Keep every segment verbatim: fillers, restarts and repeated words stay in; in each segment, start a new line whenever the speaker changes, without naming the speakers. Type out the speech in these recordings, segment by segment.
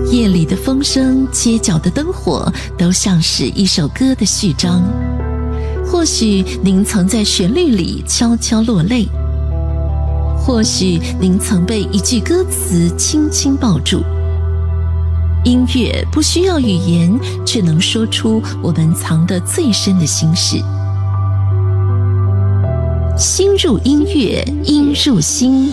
夜里的风声，街角的灯火，都像是一首歌的序章。或许您曾在旋律里悄悄落泪，或许您曾被一句歌词轻轻抱住。音乐不需要语言，却能说出我们藏得最深的心事。心入音乐，音入心，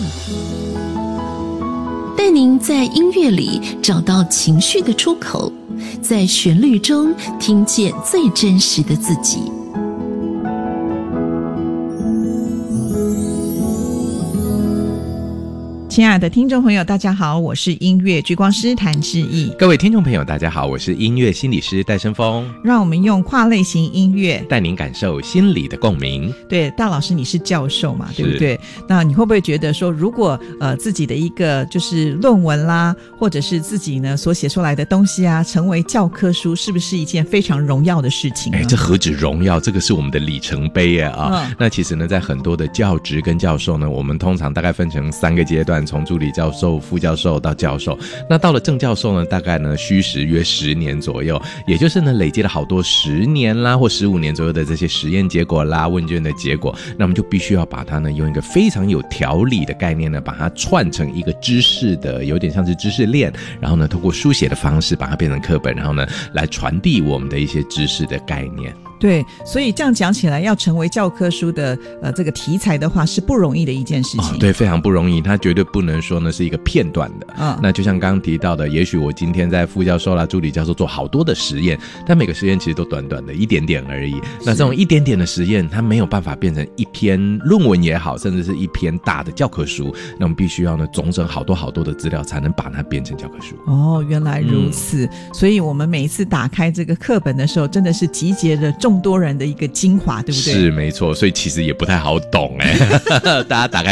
带您在音乐里找到情绪的出口，在旋律中听见最真实的自己。
亲爱的听众朋友大家好，我是音乐剧光师谭志毅。
各位听众朋友大家好，我是音乐心理师戴生峰。
让我们用跨类型音乐
带您感受心理的共鸣。
对，大老师你是教授嘛，对不对？那你会不会觉得说，如果呃自己的一个就是论文啦，或者是自己呢所写出来的东西啊，成为教科书，是不是一件非常荣耀的事情呢？
哎，这何止荣耀，这个是我们的里程碑啊！
嗯、
那其实呢，在很多的教职跟教授呢，我们通常大概分成三个阶段，从助理教授、副教授到教授。那到了正教授呢，大概呢虚实约十年左右，也就是呢累积了好多十年啦或十五年左右的这些实验结果啦、问卷的结果，那我们就必须要把它呢用一个非常有条理的概念呢，把它串成一个知识的，有点像是知识链，然后呢透过书写的方式把它变成课本，然后呢来传递我们的一些知识的概念。
对，所以这样讲起来，要成为教科书的呃这个题材的话，是不容易的一件事情。
哦、对，非常不容易，它绝对不能说呢是一个片段的。嗯，那就像刚刚提到的，也许我今天在副教授啦、助理教授做好多的实验，但每个实验其实都短短的一点点而已。那这种一点点的实验，它没有办法变成一篇论文也好，甚至是一篇大的教科书。那我们必须要呢总整好多好多的资料，才能把它变成教科书。
哦，原来如此。嗯、所以我们每一次打开这个课本的时候，真的是集结了众多人的一个精华，对不对？
是没错，所以其实也不太好懂哎，大家打开